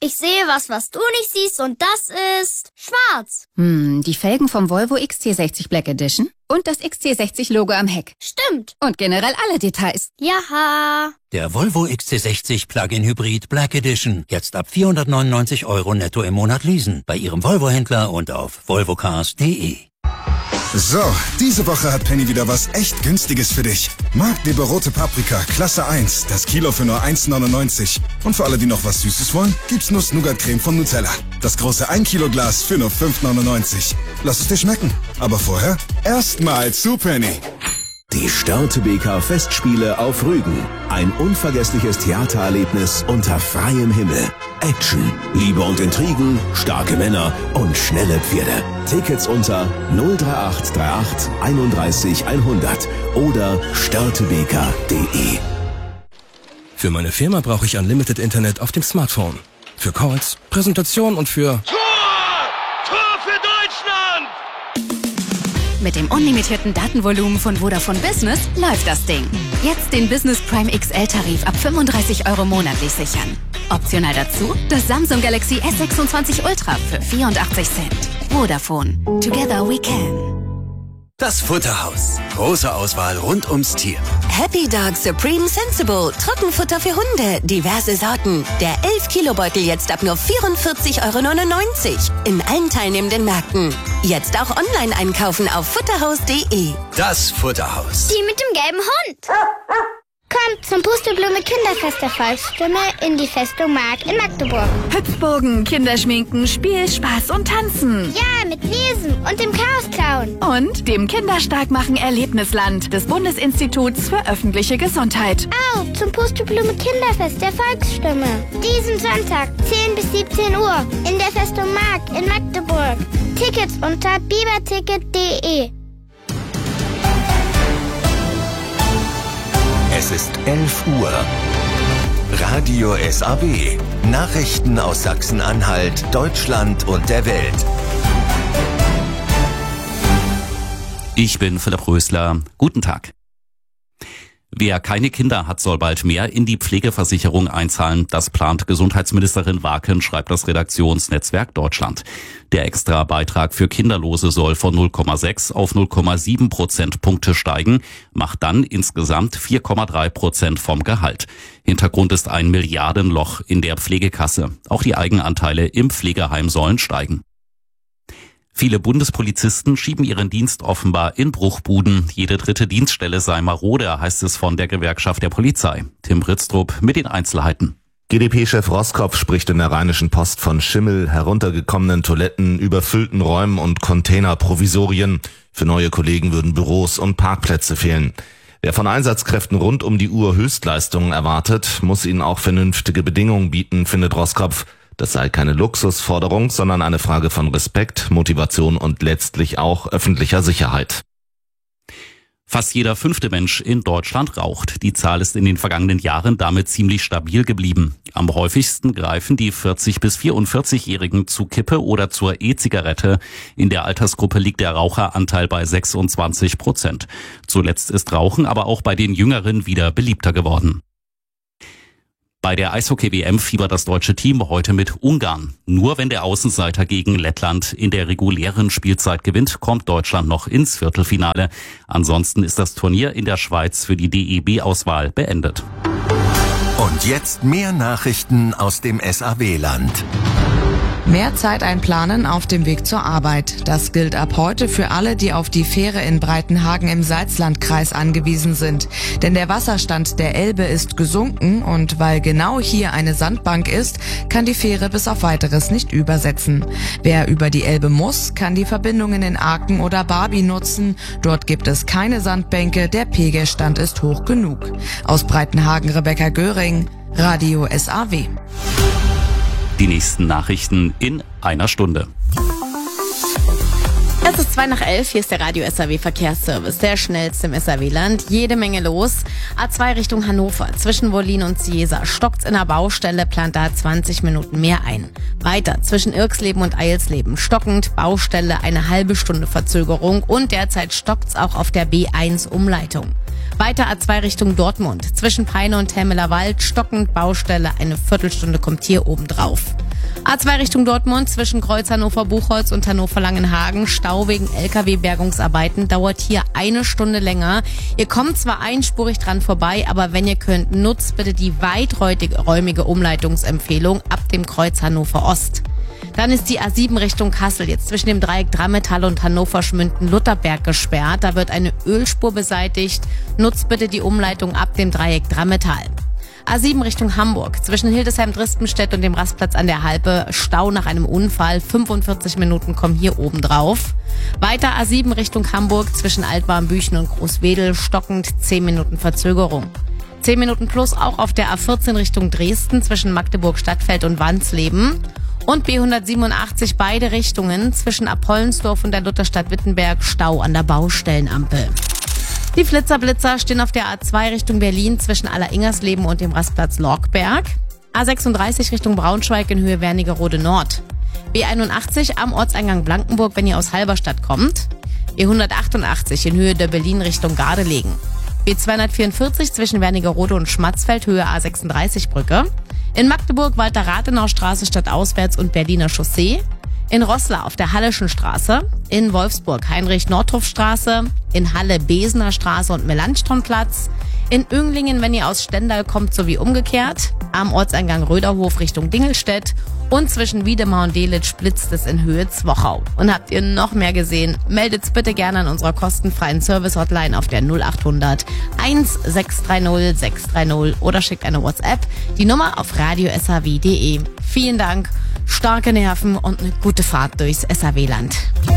Ich sehe was du nicht siehst und das ist schwarz. Die Felgen vom Volvo XC60 Black Edition und das XC60-Logo am Heck. Stimmt. Und generell alle Details. Jaha. Der Volvo XC60 Plug-in Hybrid Black Edition. Jetzt ab 499 € netto im Monat leasen. Bei Ihrem Volvo-Händler und auf volvocars.de. So, diese Woche hat Penny wieder was echt Günstiges für dich. Magdeburg rote Paprika, Klasse 1, das Kilo für nur 1,99. Und für alle, die noch was Süßes wollen, gibt's Nuss-Nougat-Creme von Nutella. Das große 1 Kilo Glas für nur 5,99. Lass es dir schmecken. Aber vorher erstmal zu Penny. Die Störtebeker Festspiele auf Rügen. Ein unvergessliches Theatererlebnis unter freiem Himmel. Action, Liebe und Intrigen, starke Männer und schnelle Pferde. Tickets unter 03838 31 100 oder störtebeker.de. Für meine Firma brauche ich Unlimited Internet auf dem Smartphone. Für Calls, Präsentation und für... Tor für Deutschland! Mit dem unlimitierten Datenvolumen von Vodafone Business läuft das Ding. Jetzt den Business Prime XL-Tarif ab 35 € monatlich sichern. Optional dazu das Samsung Galaxy S26 Ultra für 84 Cent. Vodafone. Together we can. Das Futterhaus. Große Auswahl rund ums Tier. Happy Dog Supreme Sensible. Trockenfutter für Hunde. Diverse Sorten. Der 11-Kilo-Beutel jetzt ab nur 44,99 € in allen teilnehmenden Märkten. Jetzt auch online einkaufen auf futterhaus.de. Das Futterhaus. Die mit dem gelben Hund. Kommt zum Pusteblume Kinderfest der Volksstimme in die Festung Mark in Magdeburg. Hüpfburgen, Kinderschminken, Spiel, Spaß und Tanzen. Ja, mit Lesen und dem Chaos-Clown. Und dem Kinderstarkmachen Erlebnisland des Bundesinstituts für öffentliche Gesundheit. Auch zum Pusteblume Kinderfest der Volksstimme. Diesen Sonntag, 10 bis 17 Uhr, in der Festung Mark in Magdeburg. Tickets unter biberticket.de. Es ist 11 Uhr. Radio SAW. Nachrichten aus Sachsen-Anhalt, Deutschland und der Welt. Ich bin Philipp Rösler. Guten Tag. Wer keine Kinder hat, soll bald mehr in die Pflegeversicherung einzahlen. Das plant Gesundheitsministerin Waken, schreibt das Redaktionsnetzwerk Deutschland. Der Extra-Beitrag für Kinderlose soll von 0,6 auf 0,7 Prozentpunkte steigen, macht dann insgesamt 4,3% vom Gehalt. Hintergrund ist ein Milliardenloch in der Pflegekasse. Auch die Eigenanteile im Pflegeheim sollen steigen. Viele Bundespolizisten schieben ihren Dienst offenbar in Bruchbuden. Jede dritte Dienststelle sei marode, heißt es von der Gewerkschaft der Polizei. Tim Britztrup mit den Einzelheiten. GdP-Chef Roskopf spricht in der Rheinischen Post von Schimmel, heruntergekommenen Toiletten, überfüllten Räumen und Containerprovisorien. Für neue Kollegen würden Büros und Parkplätze fehlen. Wer von Einsatzkräften rund um die Uhr Höchstleistungen erwartet, muss ihnen auch vernünftige Bedingungen bieten, findet Roskopf. Das sei keine Luxusforderung, sondern eine Frage von Respekt, Motivation und letztlich auch öffentlicher Sicherheit. Fast jeder 5. Mensch in Deutschland raucht. Die Zahl ist in den vergangenen Jahren damit ziemlich stabil geblieben. Am häufigsten greifen die 40- bis 44-Jährigen zu Kippe oder zur E-Zigarette. In der Altersgruppe liegt der Raucheranteil bei 26%. Zuletzt ist Rauchen aber auch bei den Jüngeren wieder beliebter geworden. Bei der Eishockey-WM fiebert das deutsche Team heute mit Ungarn. Nur wenn der Außenseiter gegen Lettland in der regulären Spielzeit gewinnt, kommt Deutschland noch ins Viertelfinale. Ansonsten ist das Turnier in der Schweiz für die DEB-Auswahl beendet. Und jetzt mehr Nachrichten aus dem SAW-Land. Mehr Zeit einplanen auf dem Weg zur Arbeit. Das gilt ab heute für alle, die auf die Fähre in Breitenhagen im Salzlandkreis angewiesen sind. Denn der Wasserstand der Elbe ist gesunken und weil genau hier eine Sandbank ist, kann die Fähre bis auf Weiteres nicht übersetzen. Wer über die Elbe muss, kann die Verbindungen in Aken oder Barby nutzen. Dort gibt es keine Sandbänke, der Pegelstand ist hoch genug. Aus Breitenhagen Rebecca Göring, Radio SAW. Die nächsten Nachrichten in einer Stunde. Es ist 11:02, hier ist der Radio SAW Verkehrsservice, der schnellste im SAW-Land. Jede Menge los. A2 Richtung Hannover, zwischen Wollin und Ciesa. Stockt's in der Baustelle, plant da 20 Minuten mehr ein. Weiter, zwischen Irksleben und Eilsleben. Stockend, Baustelle, eine halbe Stunde Verzögerung. Und derzeit stockt's auch auf der B1 Umleitung. Weiter A2 Richtung Dortmund. Zwischen Peine und Temmeler Wald stockend Baustelle. Eine Viertelstunde kommt hier oben drauf. A2 Richtung Dortmund zwischen Kreuz Hannover-Buchholz und Hannover-Langenhagen. Stau wegen LKW-Bergungsarbeiten dauert hier 1 Stunde länger. Ihr kommt zwar einspurig dran vorbei, aber wenn ihr könnt, nutzt bitte die weiträumige Umleitungsempfehlung ab dem Kreuz Hannover-Ost. Dann ist die A7 Richtung Kassel jetzt zwischen dem Dreieck Drammetal und Hannover-Schmünden-Lutherberg gesperrt. Da wird eine Ölspur beseitigt. Nutzt bitte die Umleitung ab dem Dreieck Drammetal. A7 Richtung Hamburg zwischen Hildesheim-Dristenstedt und dem Rastplatz an der Halpe. Stau nach einem Unfall. 45 Minuten kommen hier oben drauf. Weiter A7 Richtung Hamburg zwischen Altwarmbüchen und Großwedel. Stockend 10 Minuten Verzögerung. 10 Minuten plus auch auf der A14 Richtung Dresden zwischen Magdeburg-Stadtfeld und Wansleben. Und B187 beide Richtungen zwischen Apollensdorf und der Lutherstadt Wittenberg. Stau an der Baustellenampel. Die Flitzer-Blitzer stehen auf der A2 Richtung Berlin zwischen Aller-Ingersleben und dem Rastplatz Lorkberg. A36 Richtung Braunschweig in Höhe Wernigerode Nord. B81 am Ortseingang Blankenburg, wenn ihr aus Halberstadt kommt. B188 in Höhe der Berlin Richtung Gardelegen. B244 zwischen Wernigerode und Schmatzfeld, Höhe A36 Brücke. In Magdeburg Walter-Rathenau-Straße stadtauswärts und Berliner Chaussee. In Roßla auf der Halleschen Straße. In Wolfsburg Heinrich-Nordhoff-Straße. In Halle Besener Straße und Melanchthonplatz. In Önglingen, wenn ihr aus Stendal kommt, sowie umgekehrt. Am Ortseingang Röderhof Richtung Dingelstedt. Und zwischen Wiedemar und Delitzsch blitzt es in Höhe Zwochau. Und habt ihr noch mehr gesehen? Meldet's bitte gerne an unserer kostenfreien Service-Hotline auf der 0800 1630 630 oder schickt eine WhatsApp. Die Nummer auf radiosaw.de. Vielen Dank, starke Nerven und eine gute Fahrt durchs SAW-Land.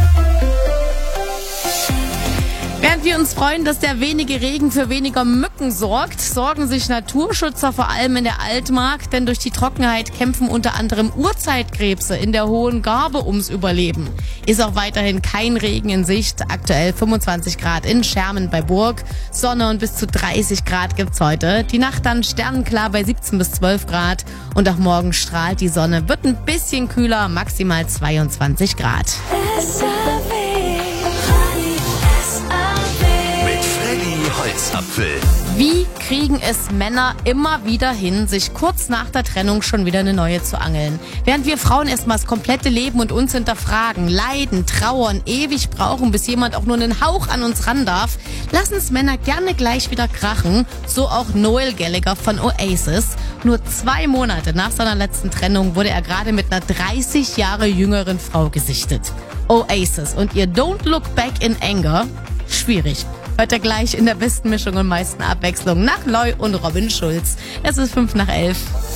Während wir uns freuen, dass der wenige Regen für weniger Mücken sorgt, sorgen sich Naturschützer vor allem in der Altmark, denn durch die Trockenheit kämpfen unter anderem Urzeitkrebse in der Hohen Garbe ums Überleben. Ist auch weiterhin kein Regen in Sicht, aktuell 25 Grad in Schermen bei Burg, Sonne und bis zu 30 Grad gibt's heute. Die Nacht dann sternenklar bei 17 bis 12 Grad und auch morgen strahlt die Sonne, wird ein bisschen kühler, maximal 22 Grad. Holzapfel. Wie kriegen es Männer immer wieder hin, sich kurz nach der Trennung schon wieder eine neue zu angeln? Während wir Frauen erstmal das komplette Leben und uns hinterfragen, leiden, trauern, ewig brauchen, bis jemand auch nur einen Hauch an uns ran darf, lassen es Männer gerne gleich wieder krachen. So auch Noel Gallagher von Oasis. Nur 2 Monate nach seiner letzten Trennung wurde er gerade mit einer 30 Jahre jüngeren Frau gesichtet. Oasis und ihr Don't Look Back in Anger? Schwierig. Hört ihr gleich in der besten Mischung und meisten Abwechslung nach Loy und Robin Schulz. Es ist 5 nach 11.